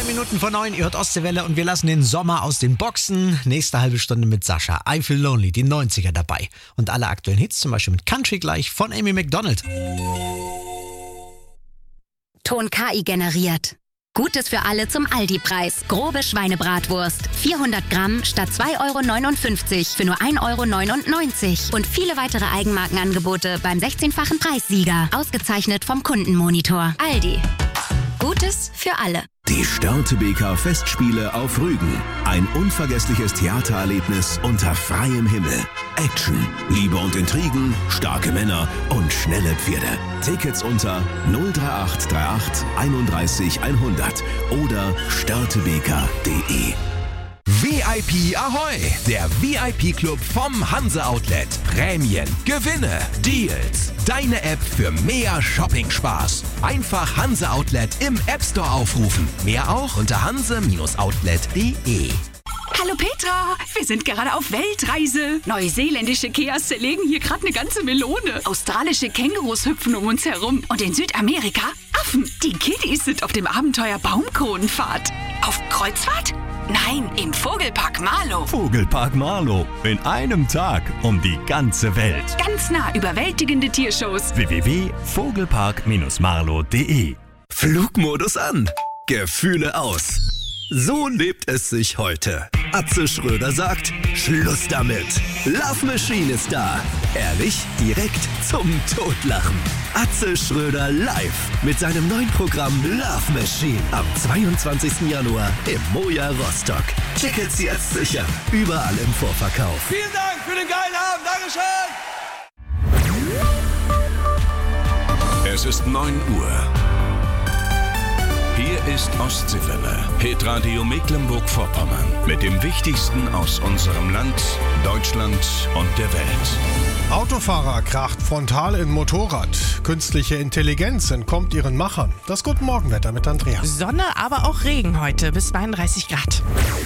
Minuten vor 9, ihr hört Ostseewelle und wir lassen den Sommer aus den Boxen. Nächste halbe Stunde mit Sascha. I Feel Lonely, die 90er dabei. Und alle aktuellen Hits, zum Beispiel mit Country gleich von Amy Macdonald. Ton KI generiert. Gutes für alle zum Aldi-Preis. Grobe Schweinebratwurst. 400 Gramm statt 2,59 € für nur 1,99 € Und viele weitere Eigenmarkenangebote beim 16-fachen Preissieger. Ausgezeichnet vom Kundenmonitor. Aldi. Gutes für alle. Die Störtebeker Festspiele auf Rügen. Ein unvergessliches Theatererlebnis unter freiem Himmel. Action, Liebe und Intrigen, starke Männer und schnelle Pferde. Tickets unter 03838 31 100 oder störtebeker.de. VIP Ahoi, der VIP-Club vom Hanse Outlet. Prämien, Gewinne, Deals. Deine App für mehr Shopping-Spaß. Einfach Hanse Outlet im App Store aufrufen. Mehr auch unter hanse-outlet.de. Hallo Petra, wir sind gerade auf Weltreise. Neuseeländische Keas zerlegen hier gerade eine ganze Melone. Australische Kängurus hüpfen um uns herum. Und in Südamerika Affen. Die Kiddies sind auf dem Abenteuer Baumkronenfahrt. Auf Kreuzfahrt? Nein, im Vogelpark Marlow. Vogelpark Marlow. In einem Tag um die ganze Welt. Ganz nah überwältigende Tiershows. www.vogelpark-marlow.de. Flugmodus an. Gefühle aus. So lebt es sich heute. Atze Schröder sagt, Schluss damit. Love Machine ist da. Ehrlich, direkt zum Totlachen. Atze Schröder live mit seinem neuen Programm Love Machine am 22. Januar im Moja Rostock. Tickets jetzt sichern. Überall im Vorverkauf. Vielen Dank für den geilen Abend. Dankeschön. Es ist 9 Uhr. Hier ist Ostseewelle, Hitradio Mecklenburg-Vorpommern. Mit dem Wichtigsten aus unserem Land, Deutschland und der Welt. Autofahrer kracht frontal in Motorrad. Künstliche Intelligenz entkommt ihren Machern. Das Guten Morgenwetter mit Andrea. Sonne, aber auch Regen heute bis 32 Grad.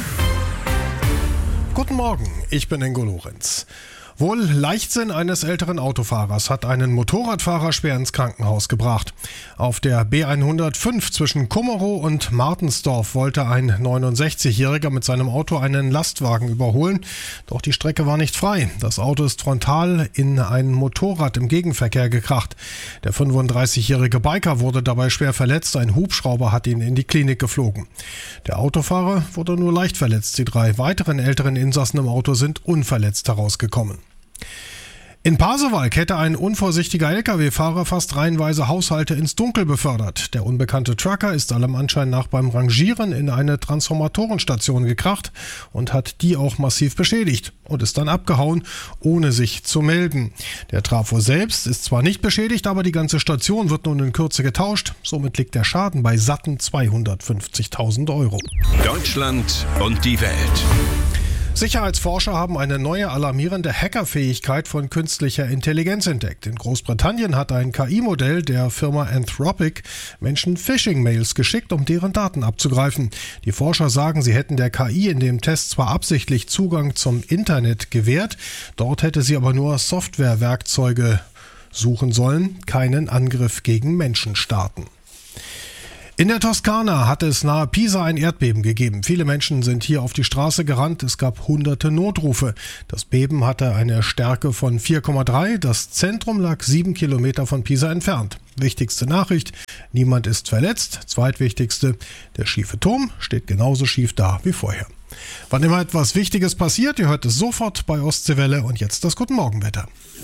Guten Morgen, ich bin Ingo Lorenz. Wohl Leichtsinn eines älteren Autofahrers hat einen Motorradfahrer schwer ins Krankenhaus gebracht. Auf der B105 zwischen Kummerow und Martensdorf wollte ein 69-Jähriger mit seinem Auto einen Lastwagen überholen. Doch die Strecke war nicht frei. Das Auto ist frontal in ein Motorrad im Gegenverkehr gekracht. Der 35-jährige Biker wurde dabei schwer verletzt. Ein Hubschrauber hat ihn in die Klinik geflogen. Der Autofahrer wurde nur leicht verletzt. Die 3 weiteren älteren Insassen im Auto sind unverletzt herausgekommen. In Pasewalk hätte ein unvorsichtiger Lkw-Fahrer fast reihenweise Haushalte ins Dunkel befördert. Der unbekannte Trucker ist allem Anschein nach beim Rangieren in eine Transformatorenstation gekracht und hat die auch massiv beschädigt und ist dann abgehauen, ohne sich zu melden. Der Trafo selbst ist zwar nicht beschädigt, aber die ganze Station wird nun in Kürze getauscht. Somit liegt der Schaden bei satten 250.000 €. Deutschland und die Welt. Sicherheitsforscher haben eine neue alarmierende Hackerfähigkeit von künstlicher Intelligenz entdeckt. In Großbritannien hat ein KI-Modell der Firma Anthropic Menschen Phishing-Mails geschickt, um deren Daten abzugreifen. Die Forscher sagen, sie hätten der KI in dem Test zwar absichtlich Zugang zum Internet gewährt, dort hätte sie aber nur Softwarewerkzeuge suchen sollen, keinen Angriff gegen Menschen starten. In der Toskana hat es nahe Pisa ein Erdbeben gegeben. Viele Menschen sind hier auf die Straße gerannt. Es gab hunderte Notrufe. Das Beben hatte eine Stärke von 4,3. Das Zentrum lag 7 Kilometer von Pisa entfernt. Wichtigste Nachricht, niemand ist verletzt. Zweitwichtigste, der schiefe Turm steht genauso schief da wie vorher. Wann immer etwas Wichtiges passiert, ihr hört es sofort bei Ostseewelle und jetzt das Guten Morgenwetter.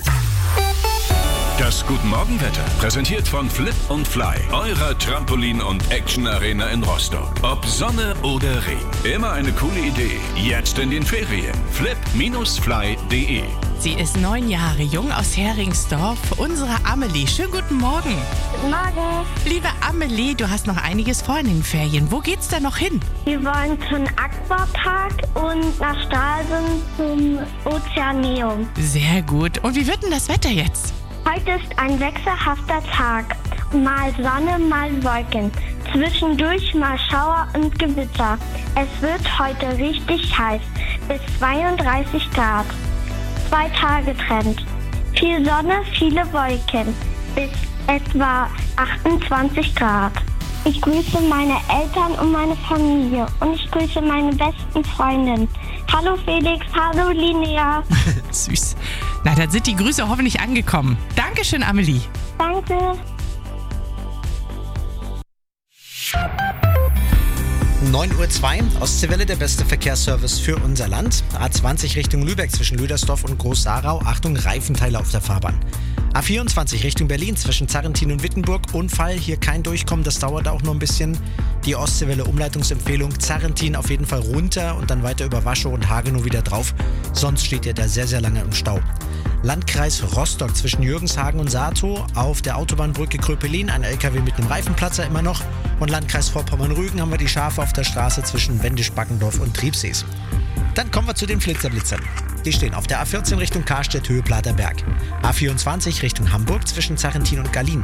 Das Guten Morgenwetter, präsentiert von Flip und Fly, eurer Trampolin- und Action-Arena in Rostock. Ob Sonne oder Regen, immer eine coole Idee. Jetzt in den Ferien. flip-fly.de. Sie ist 9 Jahre jung aus Heringsdorf, unsere Amelie. Schönen guten Morgen. Guten Morgen. Liebe Amelie, du hast noch einiges vor in den Ferien. Wo geht's denn noch hin? Wir wollen zum Aquapark und nach Stralsund zum Ozeaneum. Sehr gut. Und wie wird denn das Wetter jetzt? Heute ist ein wechselhafter Tag. Mal Sonne, mal Wolken. Zwischendurch mal Schauer und Gewitter. Es wird heute richtig heiß, bis 32 Grad. 2 Tage Trend. Viel Sonne, viele Wolken, bis etwa 28 Grad. Ich grüße meine Eltern und meine Familie. Und ich grüße meine besten Freundinnen. Hallo Felix, hallo Linnea. Süß. Na, dann sind die Grüße hoffentlich angekommen. Dankeschön, Amelie. Danke. 9:02 Uhr, Ostseewelle, der beste Verkehrsservice für unser Land. A20 Richtung Lübeck zwischen Lüdersdorf und Groß-Sarau. Achtung, Reifenteile auf der Fahrbahn. A24 Richtung Berlin zwischen Zarrentin und Wittenburg. Unfall, hier kein Durchkommen, das dauert auch noch ein bisschen. Die Ostseewelle Umleitungsempfehlung, Zarrentin auf jeden Fall runter und dann weiter über Waschow und Hagenow wieder drauf. Sonst steht ihr da sehr, sehr lange im Stau. Landkreis Rostock zwischen Jürgenshagen und Saatow. Auf der Autobahnbrücke Kröpelin ein LKW mit einem Reifenplatzer immer noch. Und Landkreis Vorpommern-Rügen haben wir die Schafe auf der Straße zwischen Wendisch-Backendorf und Triebsees. Dann kommen wir zu den Flitzer-Blitzern. Die stehen auf der A14 Richtung Karstedt, Höhe Platerberg. A24 Richtung Hamburg zwischen Zarrentin und Gallien.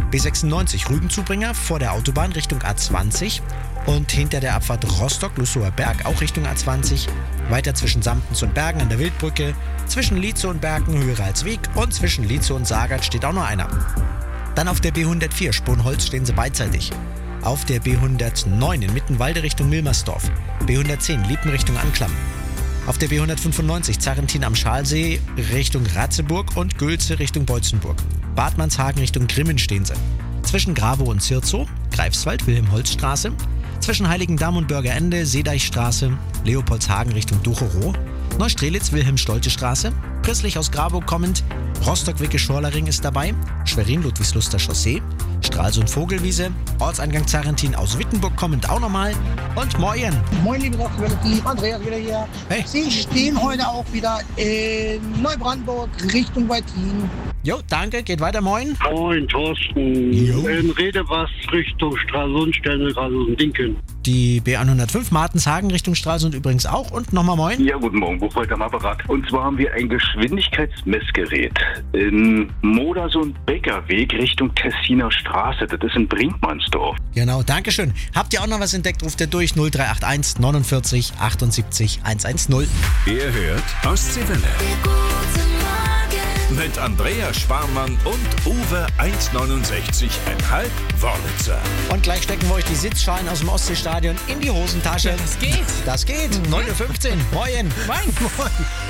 B96 Rügenzubringer vor der Autobahn Richtung A20. Und hinter der Abfahrt Rostock-Lussower Berg auch Richtung A20. Weiter zwischen Samtens und Bergen an der Wildbrücke. Zwischen Lietzow und Bergen höher als Wieg. Und zwischen Lietzow und Sagert steht auch noch einer. Dann auf der B104 Sponholz stehen sie beidseitig. Auf der B109 in Mittenwalde Richtung Milmersdorf. B110 Liepen Richtung Anklam. Auf der B195 Zarrentin am Schalsee Richtung Ratzeburg und Gülze Richtung Beutzenburg. Bad Mannshagen Richtung Grimmen stehen sie. Zwischen Grabow und Zirzow, Greifswald, Wilhelm-Holz-Straße. Zwischen Heiligendamm und Bürgerende, Seedeichstraße, Leopoldshagen Richtung Ducherow. Neustrelitz, Wilhelm-Stolte-Straße. Prisslich aus Grabow kommend. Rostock-Wicke-Schorlering ist dabei. Schwerin-Ludwigsluster Chaussee. Stralsund-Vogelwiese. Ortseingang Zarrentin aus Wittenburg kommend auch nochmal. Und Moin. Moin, liebe Rostock-Team. Andreas wieder hier. Hey. Sie stehen heute auch wieder in Neubrandenburg Richtung Wettin. Jo, danke. Geht weiter. Moin. Moin, Thorsten. In Redewast Richtung Stralsund, stellen wir gerade so ein Dinken. Die B105 Martenshagen Richtung Stralsund übrigens auch. Und nochmal Moin. Ja, guten Morgen, Buchholz am Apparat. Und zwar haben wir ein Geschwindigkeitsmessgerät in Modersohn-Beckerweg Richtung Tessiner Straße. Das ist in Brinkmannsdorf. Genau, Dankeschön. Habt ihr auch noch was entdeckt, ruft ihr durch 0381 49 78 110. Ihr hört Ostseewelle. Mit Andrea Sparmann und Uwe 1,69,5 Wörlitzer. Und gleich stecken wir euch die Sitzschalen aus dem Ostseestadion in die Hosentasche. Ja, das geht. Das geht. 9:15 Uhr. Moin. Moin.